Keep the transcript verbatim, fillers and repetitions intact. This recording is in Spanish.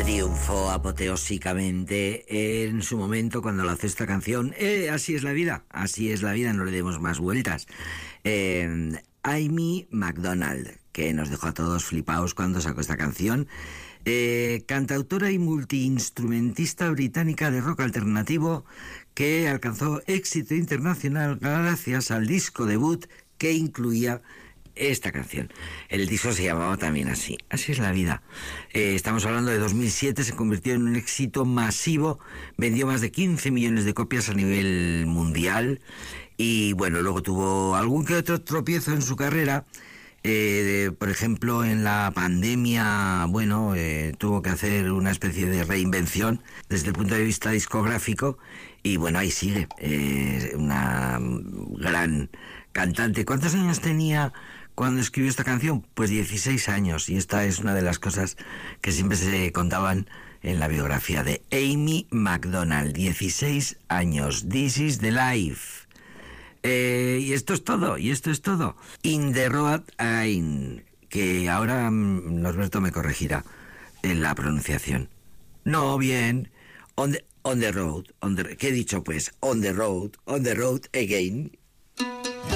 triunfó apoteósicamente en su momento cuando lanzó esta canción. Eh, así es la vida, así es la vida, no le demos más vueltas. Eh, Amy Macdonald, que nos dejó a todos flipados cuando sacó esta canción. Eh, cantautora y multiinstrumentista británica de rock alternativo que alcanzó éxito internacional gracias al disco debut que incluía esta canción. El disco se llamaba también así. Así es la vida. Eh, estamos hablando de dos mil siete, se convirtió en un éxito masivo, vendió más de quince millones de copias a nivel mundial y bueno, luego tuvo algún que otro tropiezo en su carrera. Eh, de, por ejemplo, en la pandemia, bueno, eh, tuvo que hacer una especie de reinvención desde el punto de vista discográfico y bueno, ahí sigue, eh, una gran cantante. ¿Cuántos años tenía cuando escribió esta canción? Pues dieciséis años, y esta es una de las cosas que siempre se contaban en la biografía de Amy Macdonald. dieciséis años, This is the life. Eh, y esto es todo, y esto es todo. In the Road Again, que ahora mm, Norberto me corregirá en la pronunciación. No, bien. On the, on the road, on the, ¿qué he dicho pues? On the road, on the road again.